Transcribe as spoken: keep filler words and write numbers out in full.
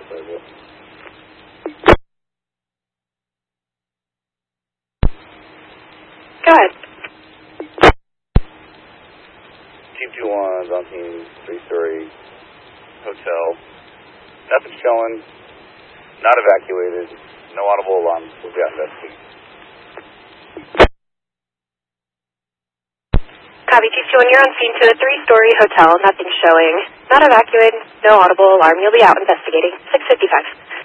Louisville. Go ahead. Team two one, on team three-story hotel. Nothing showing. Not evacuated. No audible alarms. We'll be out investigating. Copy, Chief two one, you're on scene to a three-story hotel. Nothing showing. Not evacuated. No audible alarm. You'll be out investigating. six fifty-five.